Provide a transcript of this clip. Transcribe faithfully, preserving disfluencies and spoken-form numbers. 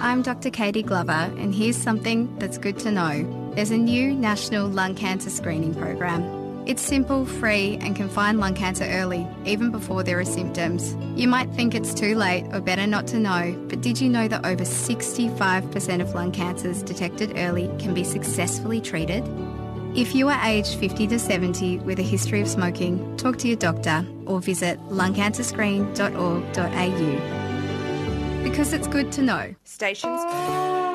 I'm Doctor Katie Glover, and here's something that's good to know. There's a new national lung cancer screening program. It's simple, free, and can find lung cancer early, even before there are symptoms. You might think it's too late or better not to know, but did you know that over sixty-five percent of lung cancers detected early can be successfully treated? If you are aged fifty to seventy with a history of smoking, talk to your doctor or visit lung cancer screen dot org dot a u. Because it's good to know. Stations.